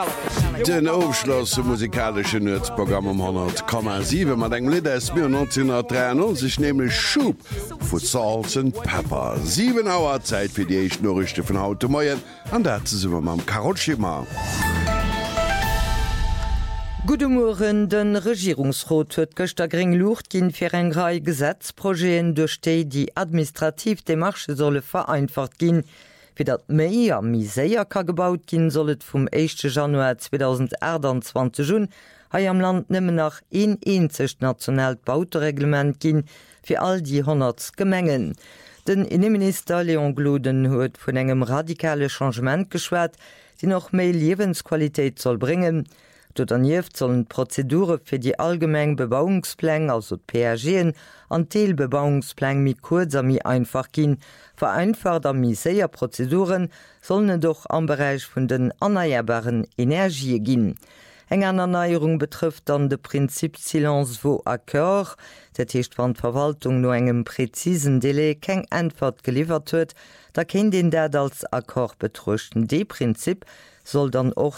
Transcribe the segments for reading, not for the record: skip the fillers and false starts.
Den Aufschloss zum musikalischen Nerdprogramm 100,7 mat eng Lider ist mir 1993 nämlich Schub vu Salz and Pepper. 7 Auer Zeit fir die ich Norrichte vun Haut Moien an dat ze simmer mam Karotschimmer. Gudemoren den Regierungsrot huet gëchter gering Luucht ginn fir eng Rei Gesetzprojeen durchstei, die administrativ de Marche solle vereinfacht ginn. Wie dat méi a Miséier ka gebaut ginn sollet vum 1. Januar 2021 Jun hai am Land nëmmen nach eenzecht nationalt Bautereglement ginn fir all die 100 Gemengen. Den Innenminister Leon Gloden huet vun engem radikale Changement geschwert, die noch méi Lebensqualitéit soll bringen. Dort anjeft sollen Prozedure fir die allgemeng Bebauungspläng also PRGen an Teelbebauungspläng mi kurzer mi einfach ginn. Vereinfachter mi séier Prozeduren sollen doch am Bereich vun den erneuerbaren Energie ginn. Eng an Erneuerung betrifft dann de Prinzip Silence vaut accord, dat hecht wann Verwaltung no engem präzisen Delay keng Antwort geliefert huet, da kennt den dat als Akkord betruchten. De Prinzip soll dann auch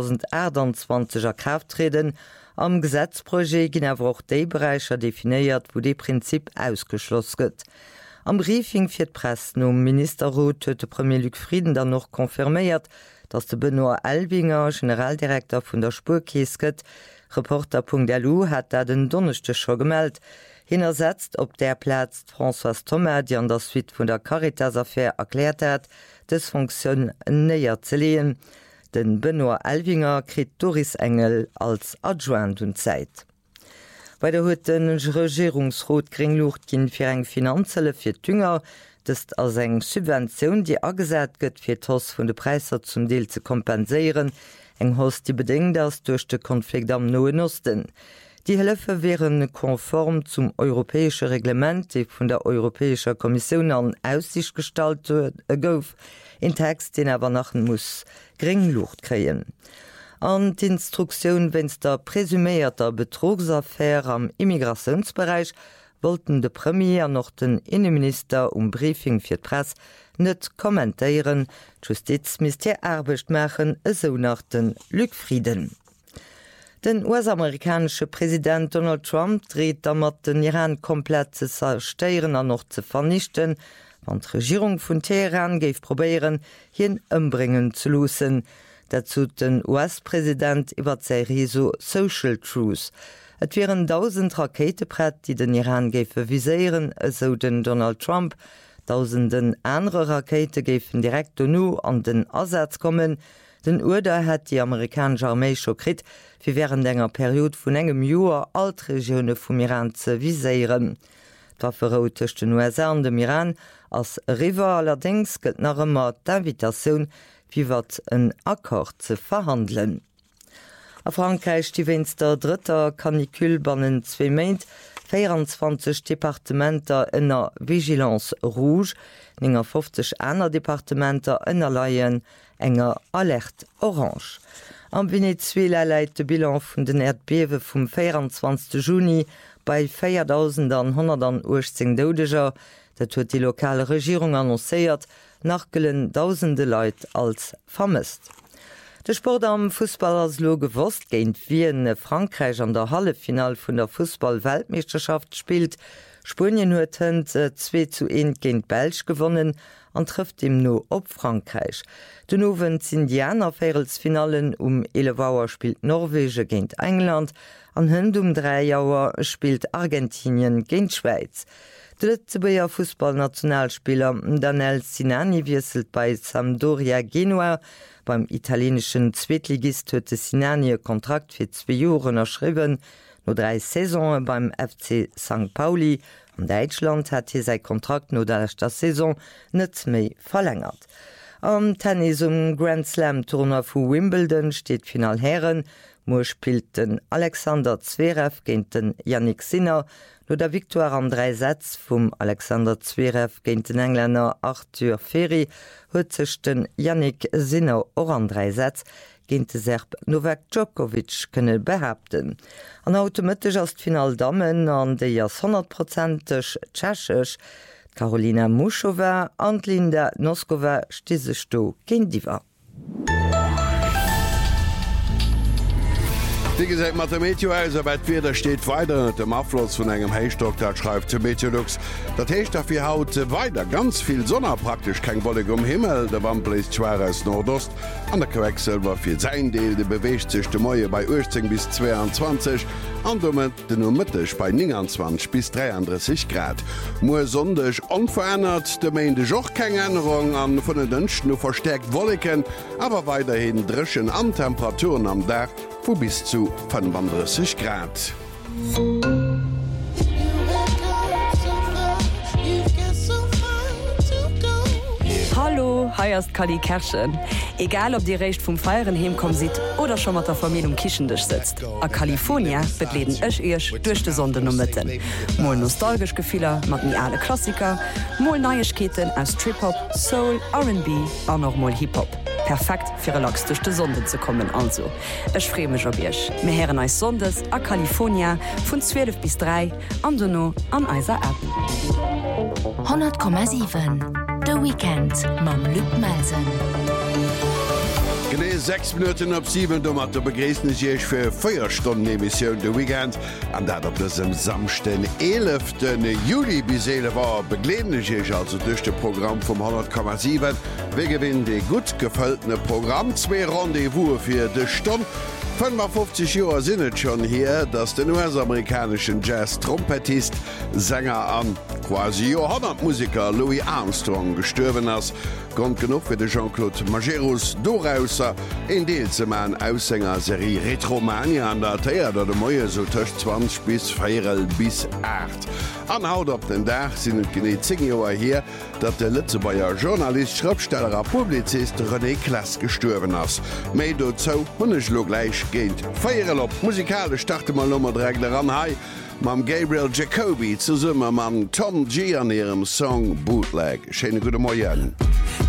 2021 erkraft treten. Am Gesetzprojekt ginn awer auch déi Bereicher definiiert, wo de Prinzip ausgeschloss gëtt. Am Briefing fir d'Pressen Ministerrot huet de Premier Luc Frieden dann noch konfirméiert, dats de Benoît Elvinger, Generaldirektor vun der Spurkeesket, Reporter.lu hat dat den Donnerchte scho gemeldt. Hinnersetzt op der Platz François Thomas, die an der Suite vun der Caritas-Affaire erklärt hat, des Funktion näier ze lehen. Den Benoît Elvinger krit Doris Engel als Adjoint und Zeit. Bei der huet den Regierungsrot Gringlucht ginn fir eng Finanzelle fir d'Jünger, dest as eng Subventionun, die agesät gëtt fir d'Hoss vun de Preiser zum Deel ze kompenéieren, eng Hoss die bedingt ass duerch de Konflikt am Noen Osten. Die Hëlfe wären konform zum europäesche Reglement, de vun der Europäescher Kommission an Aussicht stalt gouf, in Text den awer nachen muss Gringlucht kreien. An d'Instruktion wenns der presüméierter Betrugsaffäre am Immigrationsbereich wollten de Premier noch den Innenminister Briefing fir d'Press net kommentéieren, Justiz mis hier Erbecht machen eso nach den Lückfrieden. Den US-amerikanische Präsident Donald Trump dreht damit den Iran komplett zu zerstören und noch zu vernichten, wann die Regierung von Teheran geif probieren, ihn umbringen zu lassen. Dazu den US-Präsident über sein Riso Social Truth. Es wären 1000 Raketenbrett, die den Iran geif visieren, so den Donald Trump. Tausenden andere Raketen geifen direkt nu an den Ersatz kommen. Den Urteil hat die amerikanische Armee schon gekriegt, wie während enger Periode von engem Jahr Altregionen vom Iran zu visieren. Die Waffenruhe zwischen den USA und dem Iran als Rival allerdings gibt noch immer die Invitation, wie wird ein Akkord zu verhandeln. In Frankreich die der dritte Kanikül binnen 2 Monate, 24 Departementer ënner Vigilance Rouge, 50 aner Departementer ënner Laien enger Alert Orange. Am Venezuela leiit de Bilan vun den Erdbewe vum 24. Juni bei 4.118 Dodeger, dat huet die lokale Regierung annoncéiert, nachgelen tausende Leiit als vermisst. De Sport am Fußball as lo gewost géint Wien Frankreich an der Hallefinal vun der Fußball-Weltmeisterschaft spielt. Spien huet 2:1 géint Belsch gewonnen an trifft im no op Frankreich. Den Nowen Indianer Finalen 11 Uhr spielt Norwege géint England, an hënd 3 Uhr spielt Argentinien géint Schweiz. De Lützeburger Fußballnationalspieler Daniel Sinani wieselt bei Sampdoria Genua. Beim italienischen Zweitligist huet Sinani Kontrakt fir 2 Jahre erschrieben, no 3 Saisonen beim FC St. Pauli. An Deutschland hat hier sein Kontrakt no der Saison net méi verlängert. Am Tennis Grand Slam Turnier vu Wimbledon steht Final Herren. Mo spielt den Alexander Zverev géint den Yannick Sinner, no der Victoire an 3 Sätz vum Alexander Zverev géint den Engländer Arthur Ferry huet sech den Yannick Sinner or an 3 Sätz géint de Serb Novak Djokovic kënne behaupten. An automatisch as Final Damen an déi as 100% tschechech, Karolina Muchova an Linda Noskova stise sto géint Diva. Wie gesagt, mat der Meteoarbeit wieder steht weiter dem Abfluss von engem Heichstock, dat schreibt Meteorlux. Dat Hecht dafür haut weiter ganz viel Sonne, praktisch kein Wollig Himmel, der Wand bläst schwer aus Nordost. An der Quecksilber fir sein Deel, de bewecht sich de Moie bei 18 bis 22, an dummet den Mittech bei 29 bis 33 Grad. Mo sondech unverändert, de Main de Joch keine Änderung an von den Dünschen nur verstärkt Wolliken, aber weiterhin dreschen an Temperaturen am Dach wo bis zu 35 Grad. Hallo, heierst Kali Kerschen. Egal ob die Recht vom Feieren hemkom sieht oder schon mat der Familie um Kischendech sitzt. A California betleden ech ech durch de Sonde no mitten. Mol nostalgisch Gefehler mat nie alle Klassiker, mol Neuigkeiten aus Trip-Hop, Soul, R&B, an noch mal Hip-Hop. Perfekt fir relax durch de Sonde zu kommen also. Ech fremech op Ich. Me heren als Sondes a California vun 12 bis 3 an Donno an Eiser App. 100,7 The Weekend mam Luc Melsen. Gené 6 Minuten op 7 do mat der begreesne Jeech fir Feierstunden Emissionioun de Weekend an dat op dessem samchten 11. Juli biseele war begleene Jeech also duch de Programm vum 100,7 we gewinn de gut gefoltene Programm 2 Rendevous fir de Stonn. 55 Joer sinnet schon hier, dats den US-amerikanischen Jazz-Trompetist, Sänger an quasi Jahrhundertmusiker Louis Armstrong gestürwen ass. Grund genug fir de Jean-Claude Majerus Dorausser en Deelzemann Aussänger-Serie Retromania an der Theater dat de Moie so töcht 20 bis 4 bis 8. An haut op den Dach sinnet geneet 10 Joer hier, dat de Litzebauer Journalist, Schriftsteller a Publizist René Class gestürwen ass. Mei do zou hunnech lo gleich géint. Feieren op musikale starte mal Nummer direkt ran hai. Mam Gabriel Jacobi zu summe man Tom G an ihrem Song Bootleg. Schöne gute Morgen.